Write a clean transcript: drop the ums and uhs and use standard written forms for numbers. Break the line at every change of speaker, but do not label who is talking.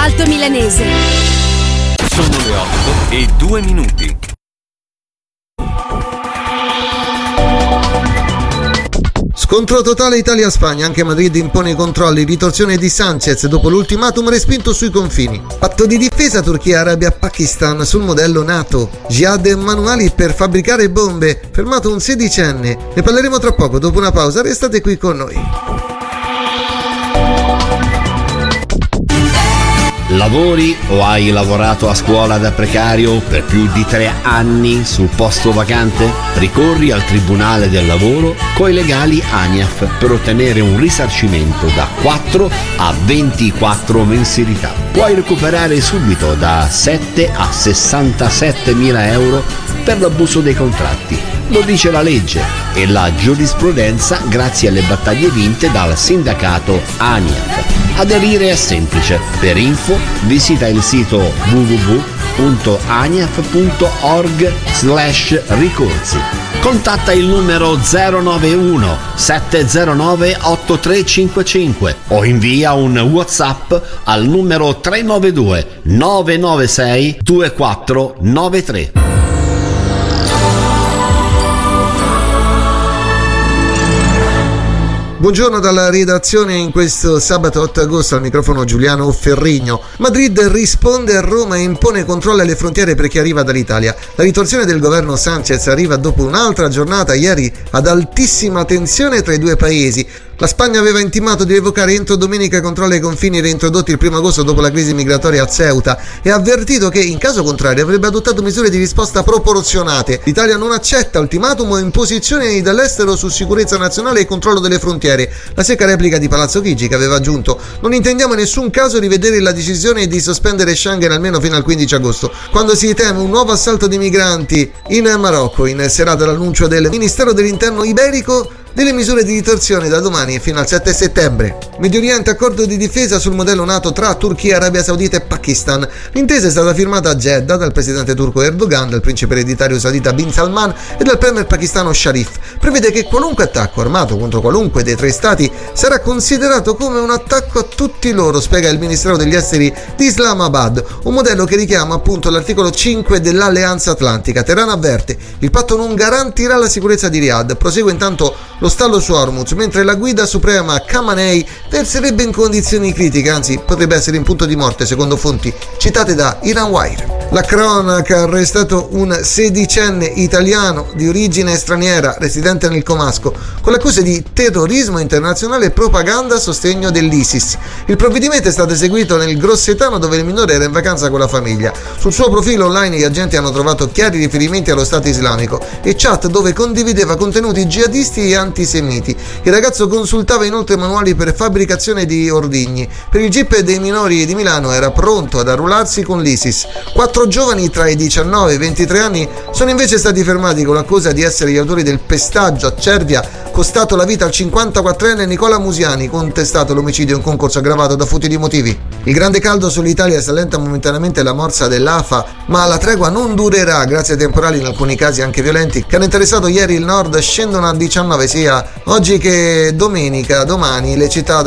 Alto Milanese.
Sono le 8:02.
Scontro totale Italia-Spagna, anche Madrid impone i controlli, ritorsione di Sanchez dopo l'ultimatum respinto sui confini. Patto di difesa Turchia-Arabia-Pakistan sul modello NATO. Jihad e manuali per fabbricare bombe, fermato un 16enne. Ne parleremo tra poco, dopo una pausa, restate qui con noi.
Lavori o hai lavorato a scuola da precario per più di 3 anni sul posto vacante? Ricorri al Tribunale del Lavoro coi legali ANIAF per ottenere un risarcimento da 4 a 24 mensilità. Puoi recuperare subito da 7 a 67 mila euro per l'abuso dei contratti. Lo dice la legge e la giurisprudenza grazie alle battaglie vinte dal sindacato ANIAF. Aderire è semplice. Per info visita il sito www.aniaf.org/ricorsi. Contatta il numero 091 709 8355 o invia un WhatsApp al numero 392 996 2493.
Buongiorno dalla redazione in questo sabato 8 agosto, al microfono Giuliano Ferrigno. Madrid risponde a Roma e impone controlli alle frontiere per chi arriva dall'Italia. La ritorsione del governo Sanchez arriva dopo un'altra giornata ieri ad altissima tensione tra i due paesi. La Spagna aveva intimato di revocare entro domenica i controlli ai confini reintrodotti il 1 agosto dopo la crisi migratoria a Ceuta e ha avvertito che in caso contrario avrebbe adottato misure di risposta proporzionate. L'Italia non accetta ultimatum o imposizioni dall'estero su sicurezza nazionale e controllo delle frontiere. La secca replica di Palazzo Chigi, che aveva aggiunto: non intendiamo in nessun caso rivedere la decisione di sospendere Schengen almeno fino al 15 agosto, quando si teme un nuovo assalto di migranti in Marocco, in serata l'annuncio del Ministero dell'Interno iberico delle misure di ritorsione da domani fino al 7 settembre. Medio Oriente, accordo di difesa sul modello NATO tra Turchia, Arabia Saudita e Pakistan. L'intesa è stata firmata a Jeddah dal presidente turco Erdogan, dal principe ereditario saudita Bin Salman e dal premier pakistano Sharif. Prevede che qualunque attacco armato contro qualunque dei tre stati sarà considerato come un attacco a tutti loro, spiega il Ministero degli Esteri di Islamabad, un modello che richiama appunto l'articolo 5 dell'Alleanza Atlantica. Teheran avverte: il patto non garantirà la sicurezza di Riyadh. Prosegue intanto lo stallo su Hormuz, mentre la guida suprema Khamenei verserebbe in condizioni critiche, anzi potrebbe essere in punto di morte, secondo fonti citate da Iranwire. La cronaca ha arrestato un 16enne italiano di origine straniera residente nel Comasco con l'accuse di terrorismo internazionale e propaganda a sostegno dell'ISIS. Il provvedimento è stato eseguito nel Grossetano, dove il minore era in vacanza con la famiglia. Sul suo profilo online gli agenti hanno trovato chiari riferimenti allo Stato islamico e chat dove condivideva contenuti jihadisti e antisemiti. Il ragazzo consultava inoltre manuali per fabbricazione di ordigni. Per il GIP dei minori di Milano era pronto ad arruolarsi con l'ISIS. 4 giovani tra i 19 e i 23 anni sono invece stati fermati con l'accusa di essere gli autori del pestaggio a Cervia costato la vita al 54enne Nicola Musiani, contestato l'omicidio in concorso aggravato da futili motivi. Il grande caldo sull'Italia sallenta momentaneamente la morsa dell'AFA, ma la tregua non durerà grazie ai temporali, in alcuni casi anche violenti, che hanno interessato ieri il nord. Scendono a 19 sia oggi che domenica. Domani le città